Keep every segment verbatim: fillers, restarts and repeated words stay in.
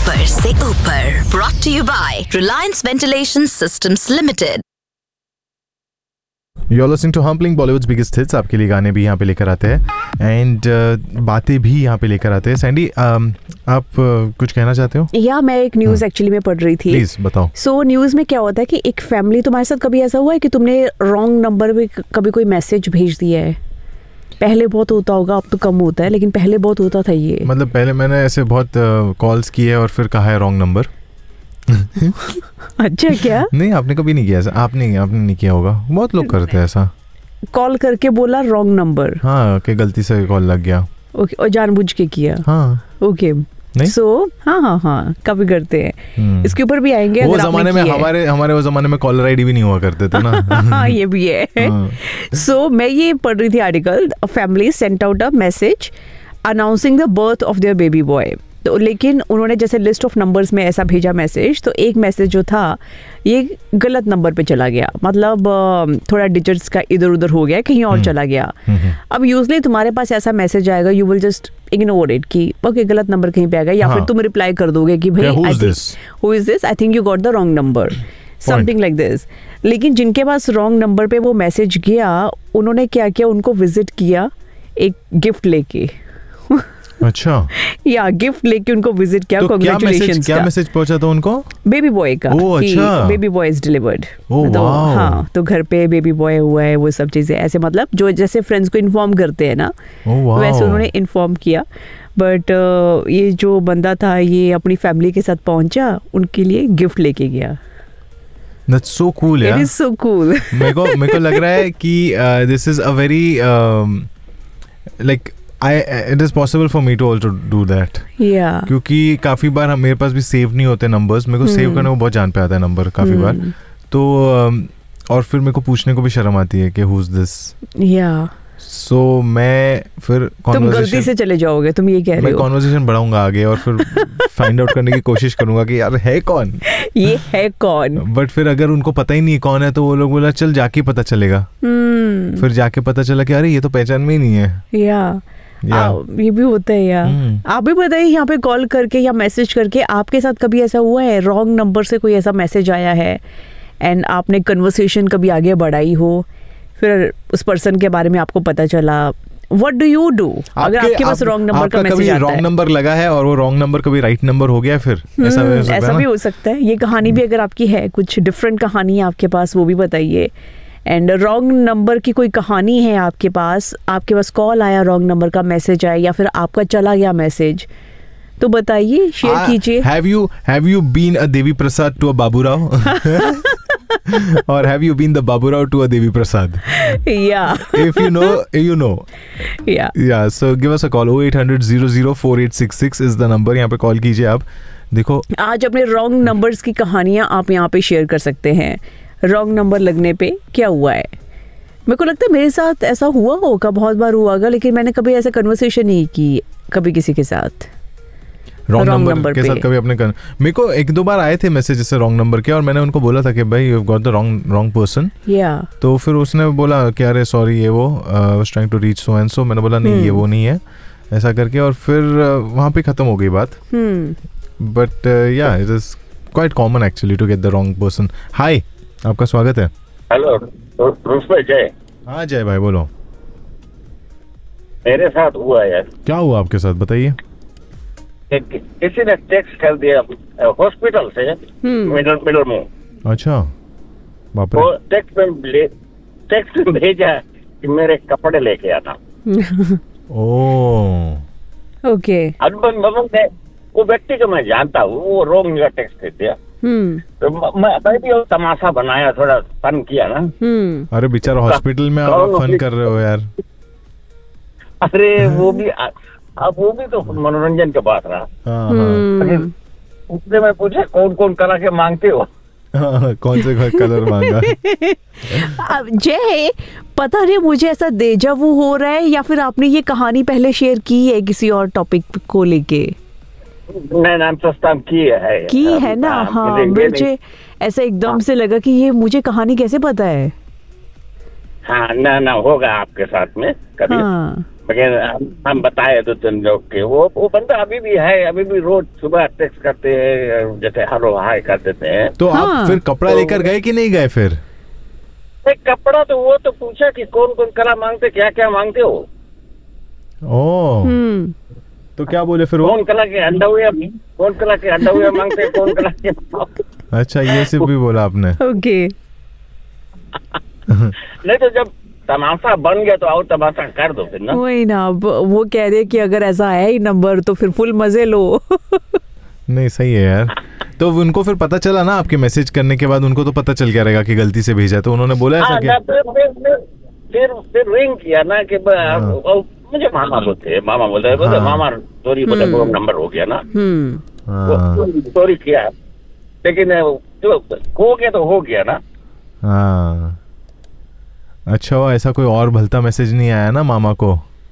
ऊपर से ऊपर brought to you by Reliance Ventilation Systems Limited. You're listening to Humpling Bollywood's biggest hits. आपके लिए गाने भी यहाँ पे लेकर आते हैं एंड uh, बातें भी यहाँ पे लेकर आते हैं. सैंडी, um, आप uh, कुछ कहना चाहते हो? या मैं एक न्यूज़ एक्चुअली में पढ़ रही थी. प्लीज बताओ. सो न्यूज़ में क्या होता है कि एक फैमिली, तुम्हारे साथ कभी ऐसा हुआ है कि तुमने रॉन्ग नंबर पे कभी कोई मैसेज भेज दिया है? पहले बहुत होता होगा, अब तो कम होता है, लेकिन पहले बहुत होता था ये. मतलब पहले मैंने ऐसे बहुत कॉल्स uh, किए और फिर कहा है रॉन्ग नंबर. अच्छा, क्या? नहीं, आपने कभी नहीं किया ऐसा? आपने आपने नहीं किया होगा. बहुत लोग करते हैं ऐसा. कॉल करके बोला रॉन्ग नंबर. हाँ, कि गलती से कॉल लग गया. ओके, और जानबूझ के किया. हाँ. ओके. सो हाँ हाँ हाँ कभी करते हैं. इसके ऊपर भी आएंगे. वो जमाने में हमारे हमारे वो जमाने में कॉलर आईडी भी नहीं हुआ करते थे ना. हाँ, ये भी है. सो मैं ये पढ़ रही थी article. A family sent out a message announcing the birth of their baby boy. तो लेकिन उन्होंने जैसे लिस्ट ऑफ नंबर्स में ऐसा भेजा मैसेज, तो एक मैसेज जो था ये गलत नंबर पे चला गया. मतलब थोड़ा डिजिट्स का इधर उधर हो गया, कहीं और चला गया. अब यूजली तुम्हारे पास ऐसा मैसेज आएगा, you will just ignore it कि ओके गलत नंबर कहीं पे आ गया, या फिर तुम रिप्लाई कर दोगे कि भाई who is this, I think you got the wrong number, something like this. लेकिन जिनके पास रॉन्ग नंबर पे वो मैसेज गया, उन्होंने क्या किया, उनको विजिट किया एक गिफ्ट लेके. अच्छा. या गिफ्ट लेके उनको विजिट किया. तो कांग्रेचुलेशंस. क्या मैसेज पहुंचा था उनको? बेबी बॉय का. ओह, अच्छा. Baby boy is delivered. तो हाँ, तो घर पे बेबी बॉय हुआ है, वो सब चीजें ऐसे, मतलब जो जैसे फ्रेंड्स को इन्फॉर्म करते हैं ना, वैसे उन्होंने इन्फॉर्म किया. बट uh, ये जो बंदा था ये अपनी फैमिली के साथ पहुंचा, उनके लिए गिफ्ट लेके गया. That's so cool. It is so cool. मेरे को मेरे को लग रहा है कि this is a very um, like I, it is possible for me to also do that. Yeah. क्योंकि काफ़ी बार हम, मेरे पास भी सेव नहीं होते नंबर्स. मेरे को सेव करने में बहुत जान पे आता है नंबर काफ़ी बार. तो और फिर मेरे को पूछने को भी शर्म आती है कि who is this. Yeah. So मैं फिर तुम गलती से चले जाओगे, तुम ये कह रहे हो. मैं कॉन्वर्सेशन बढ़ाऊंगा आगे और फिर फाइंड आउट करने की कोशिश करूंगा कि यार है कौन, ये है कौन. बट फिर अगर उनको पता ही नहीं कौन है, तो वो लोग बोला चल जाके पता चलेगा. hmm. फिर जाके पता चला कि अरे ये तो पहचान में ही नहीं है. या Yeah. ये भी होता है यार. hmm. आप भी बताइए, यहाँ पे कॉल करके या मैसेज करके आपके साथ कभी ऐसा हुआ है, रॉन्ग नंबर से कोई ऐसा मैसेज आया है एंड आपने कन्वर्सेशन कभी आगे बढ़ाई हो, फिर उस पर्सन के बारे में आपको पता चला, व्हाट डू यू डू अगर आपके पास रॉन्ग नंबर का मैसेज आता है? रॉन्ग नंबर लगा है और वो रॉन्ग नंबर कभी राइट नंबर हो गया, फिर hmm, ऐसा, ऐसा भी हो सकता है. ये कहानी भी अगर आपकी है, कुछ डिफरेंट कहानी है आपके पास, वो भी बताइए. एंड रॉन्ग नंबर की कोई कहानी है आपके पास, आपके पास कॉल आया, रॉन्ग नंबर का मैसेज आया, या फिर आपका चला गया मैसेज, तो बताइए, शेयर कीजिए. Have you have you been a Devi Prasad to a Babu Rao? और have you been the Babu Rao to a Devi Prasad? या if you know, you know. या या so give us a call. oh eight hundred zero zero four eight six six is the number. यहाँ पे call कीजिए आप. देखो, आज अपने रॉन्ग नंबर्स की कहानियां आप यहाँ पे शेयर कर सकते हैं. रॉन्ग नंबर लगने पे क्या हुआ है? मेरे को लगता है मेरे साथ ऐसा हुआ होगा, बहुत बार हुआ होगा, लेकिन मैंने कभी ऐसा कन्वर्सेशन नहीं की कभी किसी के साथ रॉन्ग नंबर, नंबर के साथ. कभी अपने कर... मेरे को एक दो बार आए थे मैसेज जैसे रॉन्ग नंबर के, और मैंने उनको बोला था कि भाई you got the wrong wrong person. या तो फिर उसने बोला कि अरे सॉरी, ये वो was trying to reach so and so. मैंने बोला नहीं, ये वो नहीं है, ऐसा करके, और फिर वहाँ पे खत्म हो गई बात. बट या it is quite common actually to get the wrong person. हाय, आपका स्वागत है. हेलो भाई. जय. हाँ जय भाई, बोलो. मेरे साथ हुआ यार. क्या हुआ आपके साथ, बताइए. किसी ने टेक्स्ट कर दिया हॉस्पिटल से, मिडल मिडल में. अच्छा, बाप रे. वो टेक्स्ट में टेक्स्ट में भेजा कि मेरे कपड़े लेके आना. ओह, ओके. अब मैं वो व्यक्ति को मैं जानता हूँ, वो रॉन्ग का टेक्स्ट दे दिया. तो मैं मैं भी तमाशा बनाया, थोड़ा फन किया ना. अरे बेचारा हॉस्पिटल में आप फन कर रहे हो यार. अरे वो भी अब वो भी तो मनोरंजन की बात रहा. उससे मैं पूछा कौन कौन कलर के मांगते हो? कौन से कलर मांगा? जय, पता नहीं मुझे ऐसा देजा वू हो रहा है, या फिर आपने ये कहानी पहले शेयर की है किसी और टॉपिक को लेके? नहीं, नाम सस्ताम की है की है ना. हाँ, मुझे ऐसा एकदम से लगा कि ये मुझे कहानी कैसे पता है. हाँ, ना ना होगा आपके साथ में कभी. हाँ, लेकिन हम, हम बताए दो तीन लोग के, वो वो बंदा अभी भी है, अभी भी रोज सुबह टेक्स्ट करते हैं, जैसे हेलो हाय कर देते हैं। तो हाँ। आप फिर कपड़ा तो- लेकर गए कि नहीं गए फिर? एक कपड़ा तो वो तो पूछा कि कौन कौन कला मांगते, क्या क्या मांगते हो। ओ हम्म तो क्या बोले फिर वो? कौन कला के अंडा हुए, कौन कला के अंडा हुए मांगते, कौन कला के अच्छा, ये सिर्फ भी बोला आपने? ओके। नहीं तो जब तमाशा बन गया तो और तमाशा कर दो फिर ना। वही ना, अब वो कह रहे कि अगर ऐसा है ही नंबर तो फिर फुल मजे लो। नहीं सही है यार। तो उनको फिर पता चला ना आपके मैसेज करने के बाद, उनको तो पता चल गया रहेगा कि गलती से भेजा, तो उन्होंने बोला ऐसा हाँ, क्या? ना, फिर फिर फिर फिर फिर रिंग किया ना कि ब- और मुझे मामा बोलते, मामा बोलते हैं, बोलते हाँ। मामा सॉरी बोले हम्म। रॉन्ग नंबर हो गया ना, हम्म हाँ सॉरी किया, लेकिन जो हो गया तो हो गया ना। हाँ। अच्छा, वो ऐसा कोई और भलता मैसेज नहीं आया ना मामा को?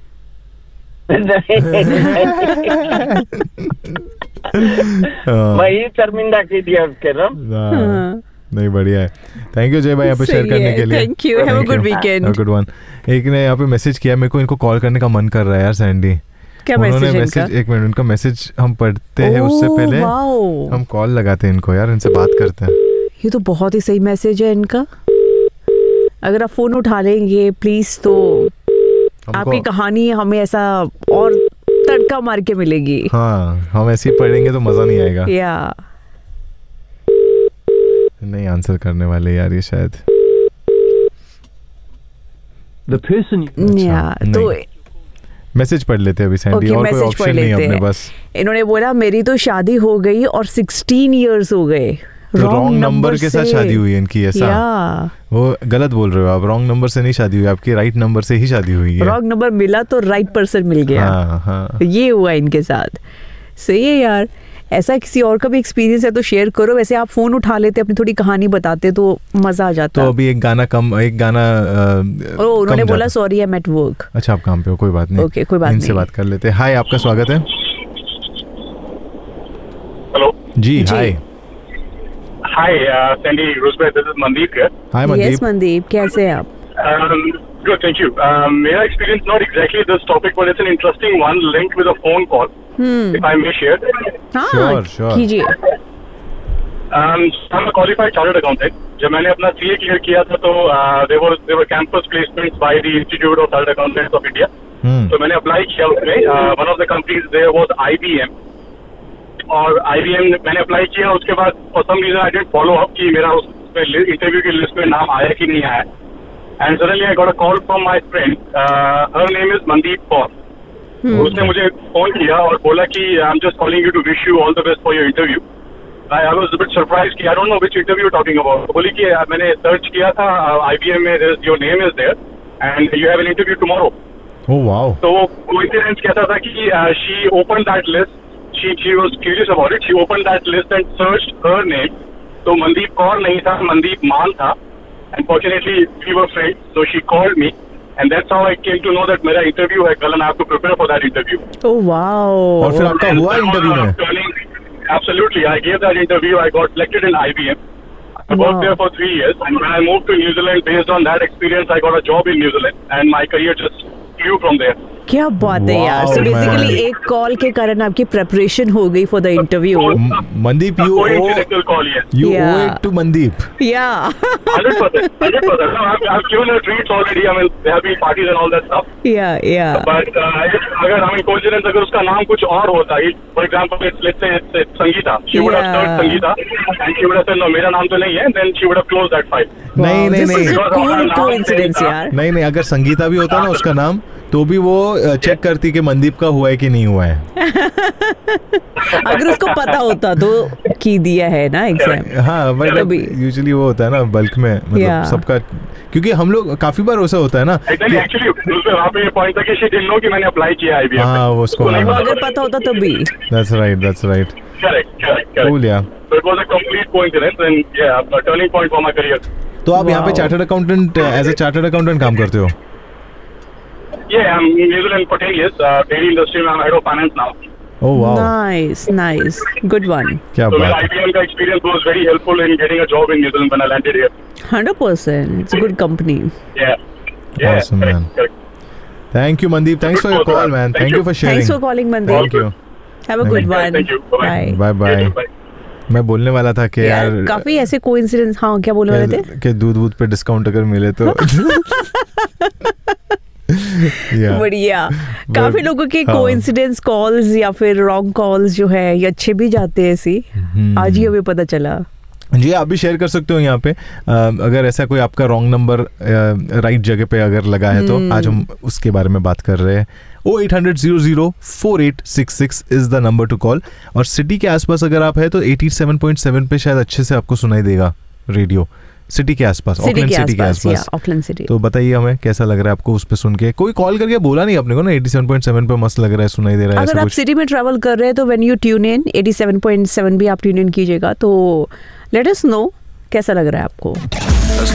हाँ। मैं ही शर्मिंदा की दिया उसके ना। हाँ, नहीं बढ़िया है। थैंक यू जय भाई यहाँ पे शेयर सही करने है, के लिए। thank you, have a good weekend. Good one. एक ने यहाँ पे मैसेज किया, मेरे को इनको कॉल करने का मन कर रहा है यार सैंडी। क्या उन्होंने मैसेज मैसेज, इनका? एक मिनट, उनका मैसेज हम पढ़ते हैं, उससे ओह, पहले वाओ। हम कॉल लगाते हैं इनको यार, इनसे बात करते हैं। ये तो बहुत ही सही मैसेज है इनका। अगर आप फोन उठा लेंगे प्लीज तो हमको- आपकी कहानी हमें ऐसा और तड़का मार के मिलेगी। हाँ, हम ऐसे ही पढ़ेंगे तो मजा नहीं आएगा। या नहीं आंसर करने वाले यार ये शायद। The person या तो नहीं। मैसेज पढ़ लेते हैं अभी सैंडी, ओके, और कोई मैसेज पढ़ ऑप्शन नहीं है लेते अपने हैं। पास। इन्होंने बोला मेरी तो शादी हो गई और सिक्सटीन इयर्स हो गए। तो रॉन्ग नंबर के साथ शादी हुई है इनकी, ऐसा? या वो गलत बोल रहे हो आप, रॉन्ग नंबर से नहीं शादी हुई, आपकी राइट नंबर से ही शादी हुई है। रॉन्ग नंबर मिला तो राइट पर्सन मिल गया। हाँ हाँ। ये हुआ इनके साथ। सही है यार। ऐसा किसी और का भी एक्सपीरियंस है तो शेयर करो। वैसे आप फोन उठा लेते, अपनी थोड़ी कहानी बताते तो मजा आ जाता। तो अभी एक गाना कम, एक गाना आ, ओ, उन्होंने कम बोला जाता। Sorry I am at work. अच्छा, आप काम पे हो, कोई बात नहीं। ओके, कोई बात इनसे नहीं। बात कर लेते हैं। हाय, आपका स्वागत है। Hello. Ji ji. Hi. Hi, uh, Sandy Roosevelt. This is Mandeep here. Hi yes Mandeep. Mandeep, कैसे हैं आप? Um, good, thank you. Um, मेरा experience not exactly this topic, but it's an interesting one linked with a phone call. Hmm If I may share. हाँ Sure, sure. कीजिए। Um, I'm a qualified chartered accountant. जब मैंने अपना C A clear किया था तो uh, there was there were campus placements by the Institute of Chartered Accountants of India. हम्म तो मैंने अप्लाई किया उसमें. Uh, one of the companies there was I B M. और I B M मैंने apply किया, उसके बाद for some reason I didn't follow up कि मेरा उसमें इंटरव्यू की लिस्ट में नाम आया कि नहीं आया. And suddenly I got a call from my friend, her name is Mandeep Kaur. उसने मुझे फोन किया और बोला कि I am just calling you to wish you all the best for your interview. I was a bit surprised कि I don't know which interview you talking about. बोली कि uh, मैंने सर्च किया था I B M में, your name is there and you have an interview tomorrow. Oh wow. तो वो coincidence कहता था कि she open that list. She she was curious about it. She opened that list and searched her name. So Mandeep Kaur नहीं था, Mandeep Maan था. And fortunately we were friends, so she called me, and that's how I came to know that मेरा interview है कल and I have to prepare for that interview. Oh wow. और फिर आपका And हुआ that was interview a में? turning- Absolutely, I gave that interview. I got selected in I B M. I worked Wow. there for three years, and when I moved to New Zealand, based on that experience, I got a job in New Zealand, and my career just grew from there. क्या बात है यार। Wow, so basically man. एक call के कारण आपकी preparation हो गई फॉर द इंटरव्यू। म- Mandeep, you O Coincidental call, yes. You Yeah. O it to Mandeep. या Hundred percent, hundred percent. No, I've, I've given her treats already. I mean, there have been parties and all that stuff. या या But uh, if, अगर I mean coincidence अगर उसका नाम कुछ और होता, it, for example, it's, let's say it's, it's Sangeeta. She would have Yeah. searched Sangeeta, and she would have said no, मेरा नाम तो नहीं है. Then she would have closed that file. नहीं नहीं दिस इज नहीं अ कूल कोइंसिडेंस यार। नहीं नहीं, अगर संगीता भी होता ना उसका नाम, तो भी वो चेक करती कि मनदीप का हुआ है कि नहीं हुआ है। अगर उसको पता होता तो की दिया है ना एग्जाम। हाँ, बट तभी। यूजुअली वो होता है ना बल्क में, मतलब Yeah. सबका, क्योंकि हम लोग काफी बार वैसा होता है ना Exactly. Actually, दूसरे वहाँ पे ये point था कि she didn't know कि मैंने apply किया I B M. हाँ, वो उसको उसको नहीं वो हाँ। अगर पता होता तभी। That's right, that's right. Correct, correct, correct. Cool यार। So it was a complete coincidence, and yeah, a turning point for my career. तो आप यहाँ पे Wow. Chartered accountant, as a chartered accountant काम करते हो? Yeah, I'm in New Zealand for ten years. Uh, dairy industry में I'm head of finance now. Oh wow, nice nice, good one. क्या So मेरा बात है। I B M का experience was very helpful in getting a job in New Zealand when I landed here. Hundred percent, it's a good company. Yeah. Yeah. Awesome, correct, man. correct. Thank you, Mandeep. Thanks for your call, man. Thank Thank you you. for sharing. Thanks for calling, Mandeep. Thank you. Have a good one. Thank you. Bye-bye. Bye. Bye bye. मैं बोलने वाला था कि यार यार काफी ऐसे coincidence, हाँ क्या बोलने वाले थे कि, कि दूध दूध पे डिस्काउंट अगर मिले तो Yeah. बढ़िया। काफी लोगों के हाँ। कोइंसिडेंस कॉल्स या फिर रॉन्ग कॉल्स जो है ये अच्छे भी जाते हैं ऐसी। आज ही हमें पता चला। जी आप भी शेयर कर सकते हो यहाँ पे, आ, अगर ऐसा कोई आपका रॉन्ग नंबर राइट जगह पे अगर लगा है तो आज हम उसके बारे में बात कर रहे हैं। ओ eight hundred zero zero four eight six six is the number two call. और सिटी के आसपास अगर आप है तो एटी सेवन पॉइंट सेवन पे शायद अच्छे से आपको सुनाई देगा रेडियो, सिटी के आसपास, ऑकलैंड सिटी के आसपास। Auckland city. तो बताइए हमें कैसा लग रहा है आपको उस पे सुन के। कोई कॉल करके बोला नहीं अपने को ना एटी सेवन पॉइंट सेवन पे मस्त लग रहा है, सुनाई दे रहा है। अगर आप सिटी में ट्रैवल कर रहे हैं तो when you tune in eighty seven point seven भी आप ट्यून इन कीजिएगा, तो लेट अस नो कैसा लग रहा है आपको।